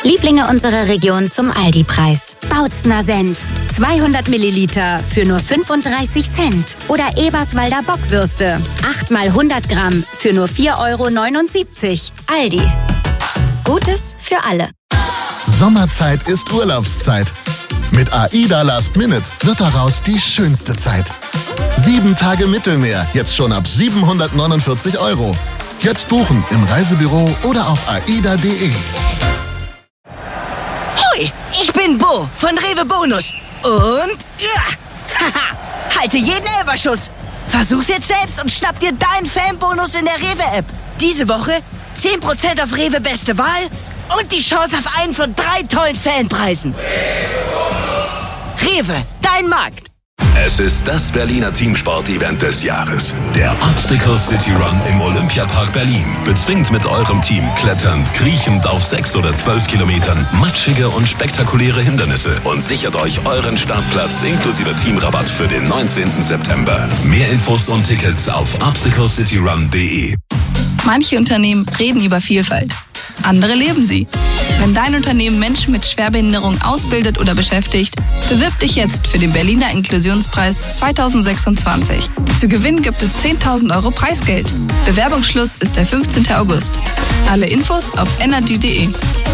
Lieblinge unserer Region zum Aldi-Preis. Bautzner Senf. 200 Milliliter für nur 35 Cent. Oder Eberswalder Bockwürste. 8 mal 100 Gramm für nur 4,79 €. Aldi. Gutes für alle. Sommerzeit ist Urlaubszeit. Mit AIDA Last Minute wird daraus die schönste Zeit. 7 Tage Mittelmeer, jetzt schon ab 749 €. Jetzt buchen im Reisebüro oder auf aida.de. Hoi, ich bin Bo von Rewe Bonus. Und haha, halte jeden Elferschuss. Versuch's jetzt selbst und schnapp dir deinen Fanbonus in der Rewe-App. Diese Woche 10% auf Rewe Beste Wahl und die Chance auf einen von 3 tollen Fanpreisen. Rewe, dein Markt. Es ist das Berliner Teamsport-Event des Jahres. Der Obstacle City Run im Olympiapark Berlin. Bezwingt mit eurem Team kletternd, kriechend auf 6 oder 12 Kilometern matschige und spektakuläre Hindernisse und sichert euch euren Startplatz inklusive Teamrabatt für den 19. September. Mehr Infos und Tickets auf obstaclecityrun.de. Manche Unternehmen reden über Vielfalt. Andere leben sie. Wenn dein Unternehmen Menschen mit Schwerbehinderung ausbildet oder beschäftigt, bewirb dich jetzt für den Berliner Inklusionspreis 2026. Zu gewinnen gibt es 10.000 € Preisgeld. Bewerbungsschluss ist der 15. August. Alle Infos auf energy.de.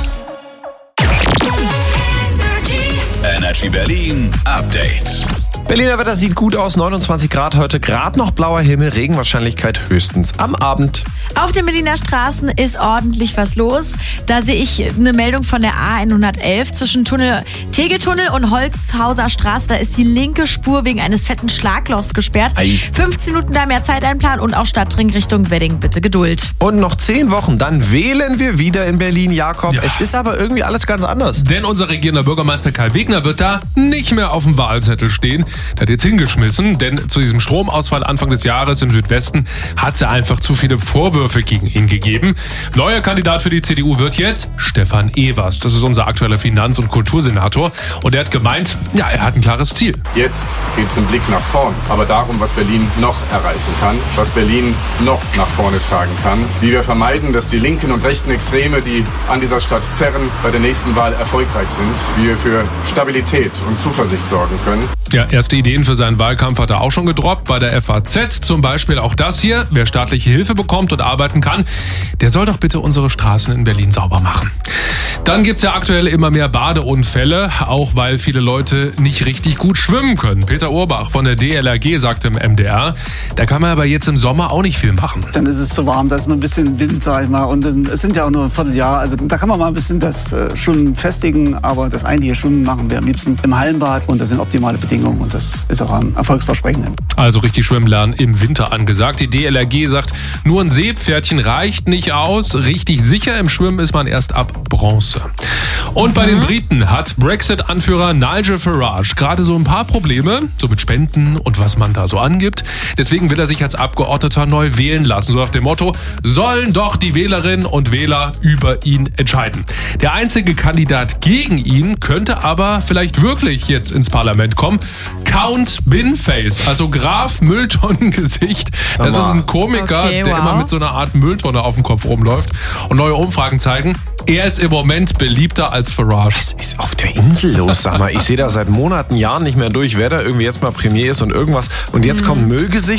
Energy Berlin Update. Berliner Wetter sieht gut aus, 29 Grad heute, gerade noch blauer Himmel, Regenwahrscheinlichkeit höchstens am Abend. Auf den Berliner Straßen ist ordentlich was los. Da sehe ich eine Meldung von der A111 zwischen Tegeltunnel und Holzhauser Straße. Da ist die linke Spur wegen eines fetten Schlaglochs gesperrt. 15 Minuten da mehr Zeit einplanen und auch Stadtring Richtung Wedding. Bitte Geduld. Und noch 10 Wochen, dann wählen wir wieder in Berlin, Jakob. Ja. Es ist aber irgendwie alles ganz anders. Denn unser regierender Bürgermeister Kai Wegner wird da nicht mehr auf dem Wahlzettel stehen. Der hat jetzt hingeschmissen, denn zu diesem Stromausfall Anfang des Jahres im Südwesten hat es ja einfach zu viele Vorwürfe gegen ihn gegeben. Neuer Kandidat für die CDU wird jetzt Stefan Evers. Das ist unser aktueller Finanz- und Kultursenator. Und er hat gemeint, ja, er hat ein klares Ziel. Jetzt geht es im Blick nach vorn, aber darum, was Berlin noch erreichen kann, was Berlin noch nach vorne tragen kann, wie wir vermeiden, dass die linken und rechten Extreme, die an dieser Stadt zerren, bei der nächsten Wahl erfolgreich sind, wie wir für Stabilität und Zuversicht sorgen können. Ja, erste Ideen für seinen Wahlkampf hat er auch schon gedroppt. Bei der FAZ zum Beispiel auch das hier. Wer staatliche Hilfe bekommt und arbeiten kann, der soll doch bitte unsere Straßen in Berlin sauber machen. Dann gibt's ja aktuell immer mehr Badeunfälle, auch weil viele Leute nicht richtig gut schwimmen können. Peter Urbach von der DLRG sagte im MDR, da kann man aber jetzt im Sommer auch nicht viel machen. Dann ist es zu warm, da ist man ein bisschen Wind, sag ich mal. Und es sind ja auch nur ein Vierteljahr. Also da kann man mal ein bisschen das Schwimmen festigen. Aber das eigentliche Schwimmen machen wir am liebsten im Hallenbad. Und das sind optimale Bedingungen. Und das ist auch am erfolgsversprechenden. Also richtig schwimmen lernen im Winter angesagt. Die DLRG sagt, nur ein Seepferdchen reicht nicht aus. Richtig sicher im Schwimmen ist man erst ab Bronze. Und bei den Briten hat Brexit-Anführer Nigel Farage gerade so ein paar Probleme, so mit Spenden und was man da so angibt. Deswegen will er sich als Abgeordneter neu wählen lassen. So nach dem Motto, sollen doch die Wählerinnen und Wähler über ihn entscheiden. Der einzige Kandidat gegen ihn könnte aber vielleicht wirklich jetzt ins Parlament kommen. Count Binface, also Graf Mülltonnengesicht. Das ist ein Komiker, der immer mit so einer Art Mülltonne auf dem Kopf rumläuft. Und neue Umfragen zeigen, er ist im Moment beliebter als Farage. Was ist auf der Insel los, sag mal? Ich sehe da seit Monaten, Jahren nicht mehr durch, wer da irgendwie jetzt mal Premier ist und irgendwas. Und jetzt kommt Müllgesicht.